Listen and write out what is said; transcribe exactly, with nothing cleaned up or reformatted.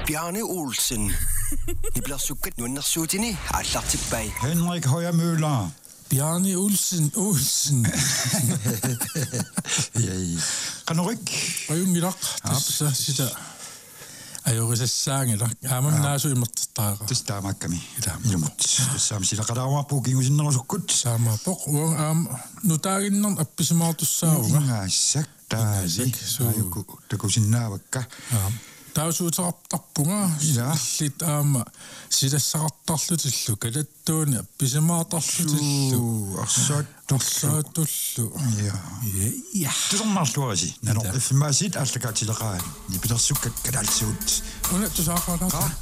Bjarne Olsen. I bliver sukket nu, når suttini allar tilbage. Henrik Højermøller. Bjarne Olsen, Olsen. Jei. Kanurik. Ajungilaq tassa sitä. Ajorissassaangila. Aamam naasu imertaara. Testaamakkami. Ilmut. Tessaam sila qadaawaapu kingusinnerusukkut. Saama poq uang aam nutaaginnerm appisimaartussaaruga. Ingaassak taasi. Ayuku takusinnaavakka. Taasuutertarpunga illit aama silassaqartarlutillu kalattuuni appisimaartarlutillu. Arsaatullu. Ja. Ja. Tusormarluarisi. Nanor ifmaasit allakaatileqaa. Nipilersukkat kalalsuut. Una tusaaqaalaata.